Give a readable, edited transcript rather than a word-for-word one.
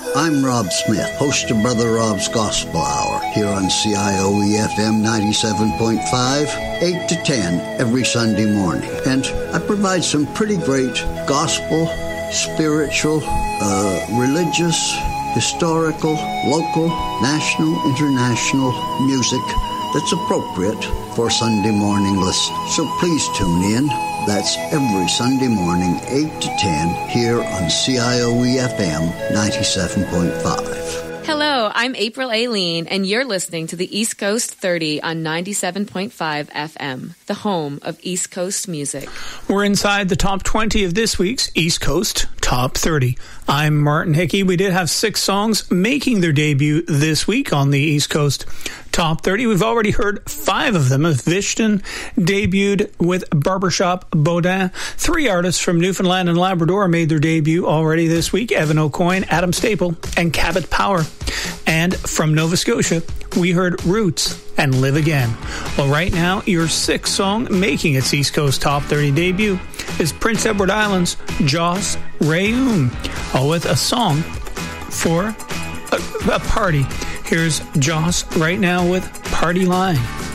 I'm Rob Smith, host of Brother Rob's Gospel Hour, here on CIOE-FM 97.5, 8 to 10 every Sunday morning. And I provide some pretty great gospel, spiritual, religious, historical, local, national, international music that's appropriate for Sunday morning listening. So please tune in. That's every Sunday morning, 8 to 10, here on CIOE-FM 97.5. Hello, I'm April Aileen, and you're listening to the East Coast 30 on 97.5 FM, the home of East Coast music. We're inside the top 20 of this week's East Coast Top 30. I'm Martin Hickey. We did have 6 songs making their debut this week on the East Coast Top 30. We've already heard 5 of them. Vishton debuted with Barbershop Baudin. 3 artists from Newfoundland and Labrador made their debut already this week. Evan O'Coin, Adam Staple, and Cabot Power. And from Nova Scotia, we heard Roots and Live Again. Well, right now, your 6th song making its East Coast Top 30 debut is Prince Edward Island's Joss Reum, with a song for a party. Here's Joss right now with Party Line.